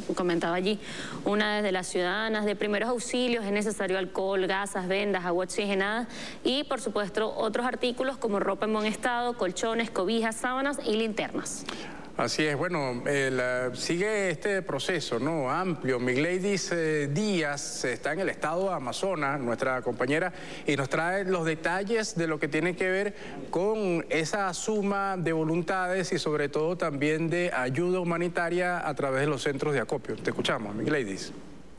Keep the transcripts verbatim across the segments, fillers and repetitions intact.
comentaba allí una de las ciudadanas, de primeros auxilios, es necesario alcohol, gasas, vendas, agua oxigenada y, por supuesto, otros artículos como ropa en buen estado, colchones, cobijas, sábanas y linternas. Así es, bueno, el, uh, sigue este proceso, ¿no? Amplio. Migleidis eh, Díaz está en el estado de Amazonas, nuestra compañera, y nos trae los detalles de lo que tiene que ver con esa suma de voluntades y sobre todo también de ayuda humanitaria a través de los centros de acopio. Te escuchamos, Migleidis.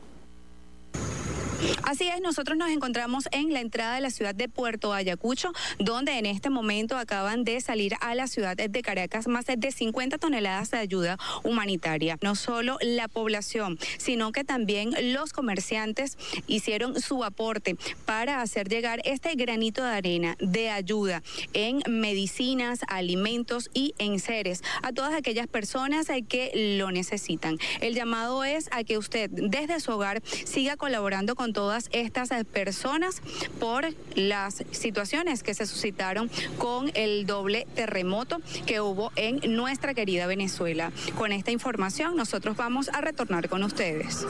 Así es, nosotros nos encontramos en la entrada de la ciudad de Puerto Ayacucho, donde en este momento acaban de salir a la ciudad de Caracas más de cincuenta toneladas de ayuda humanitaria. No solo la población, sino que también los comerciantes hicieron su aporte para hacer llegar este granito de arena de ayuda en medicinas, alimentos y enseres a todas aquellas personas que lo necesitan. El llamado es a que usted desde su hogar siga colaborando con todas estas personas por las situaciones que se suscitaron con el doble terremoto que hubo en nuestra querida Venezuela. Con esta información nosotros vamos a retornar con ustedes.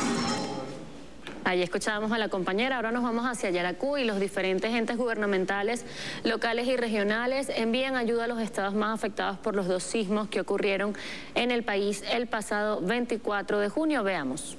Allí escuchábamos a la compañera, ahora nos vamos hacia Yaracuy y los diferentes entes gubernamentales locales y regionales envían ayuda a los estados más afectados por los dos sismos que ocurrieron en el país el pasado veinticuatro de junio. Veamos.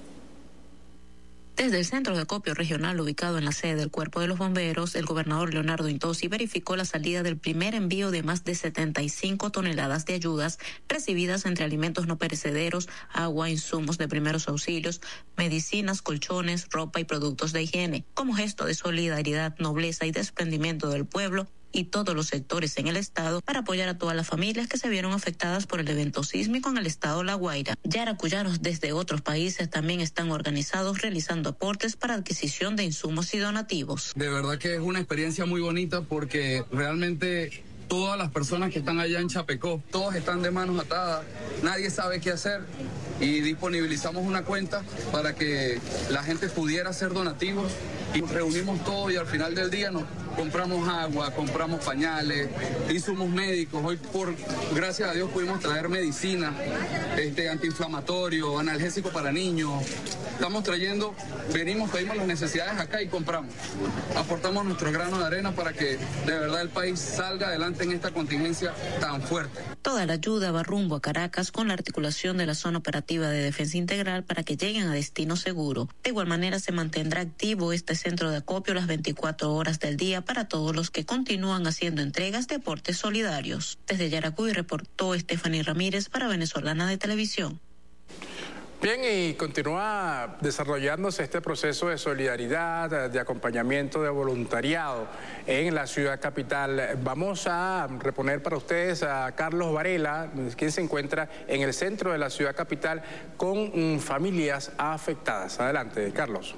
Desde el centro de acopio regional ubicado en la sede del Cuerpo de los Bomberos, el gobernador Leonardo Intosi verificó la salida del primer envío de más de setenta y cinco toneladas de ayudas recibidas entre alimentos no perecederos, agua, insumos de primeros auxilios, medicinas, colchones, ropa y productos de higiene. Como gesto de solidaridad, nobleza y desprendimiento del pueblo y todos los sectores en el estado para apoyar a todas las familias que se vieron afectadas por el evento sísmico en el estado La Guaira. Yaracuyanos desde otros países también están organizados realizando aportes para adquisición de insumos y donativos. De verdad que es una experiencia muy bonita porque realmente todas las personas que están allá en Chapecó, todos están de manos atadas, nadie sabe qué hacer y disponibilizamos una cuenta para que la gente pudiera hacer donativos y reunimos todo y al final del día nos compramos agua, compramos pañales, insumos médicos. Hoy, por gracias a Dios, pudimos traer medicina, este, antiinflamatorio, analgésico para niños. Estamos trayendo, venimos, pedimos las necesidades acá y compramos. Aportamos nuestro grano de arena para que de verdad el país salga adelante en esta contingencia tan fuerte. Toda la ayuda va rumbo a Caracas con la articulación de la Zona Operativa de Defensa Integral para que lleguen a destino seguro. De igual manera se mantendrá activo este centro de acopio las veinticuatro horas del día para todos los que continúan haciendo entregas de aportes solidarios. Desde Yaracuy reportó Stephanie Ramírez para Venezolana de Televisión. Bien, y continúa desarrollándose este proceso de solidaridad, de acompañamiento, de voluntariado en la ciudad capital. Vamos a reponer para ustedes a Carlos Varela, quien se encuentra en el centro de la ciudad capital con familias afectadas. Adelante, Carlos.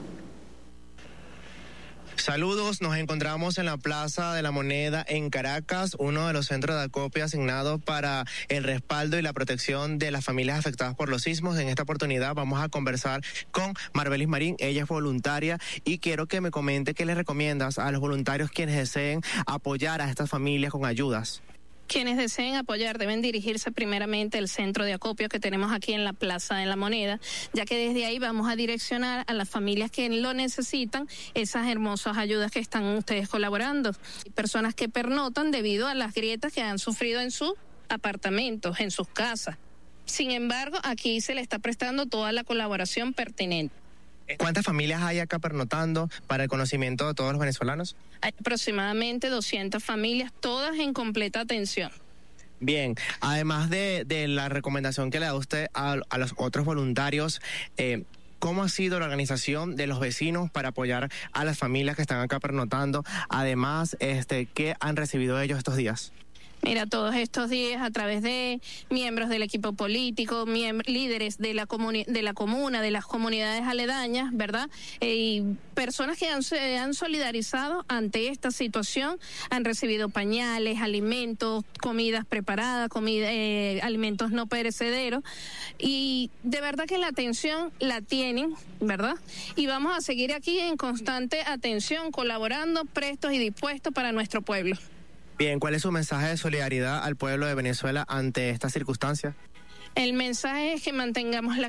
Saludos, nos encontramos en la Plaza de la Moneda en Caracas, uno de los centros de acopio asignados para el respaldo y la protección de las familias afectadas por los sismos. En esta oportunidad vamos a conversar con Marbelis Marín, ella es voluntaria y quiero que me comente qué le recomiendas a los voluntarios quienes deseen apoyar a estas familias con ayudas. Quienes deseen apoyar deben dirigirse primeramente al centro de acopio que tenemos aquí en la Plaza de la Moneda, ya que desde ahí vamos a direccionar a las familias que lo necesitan esas hermosas ayudas que están ustedes colaborando. Personas que pernotan debido a las grietas que han sufrido en sus apartamentos, en sus casas. Sin embargo, aquí se le está prestando toda la colaboración pertinente. ¿Cuántas familias hay acá pernotando para el conocimiento de todos los venezolanos? Hay aproximadamente doscientas familias, todas en completa atención. Bien, además de, de la recomendación que le da usted a, a los otros voluntarios, eh, ¿cómo ha sido la organización de los vecinos para apoyar a las familias que están acá pernotando? Además, este, ¿qué han recibido ellos estos días? Mira, todos estos días a través de miembros del equipo político, líderes de la, comuni de la comuna, de las comunidades aledañas, ¿verdad? Eh, y personas que han, se han solidarizado ante esta situación, han recibido pañales, alimentos, comidas preparadas, comida, eh, alimentos no perecederos. Y de verdad que la atención la tienen, ¿verdad? Y vamos a seguir aquí en constante atención, colaborando, prestos y dispuestos para nuestro pueblo. Bien, ¿cuál es su mensaje de solidaridad al pueblo de Venezuela ante esta circunstancia? El mensaje es que mantengamos la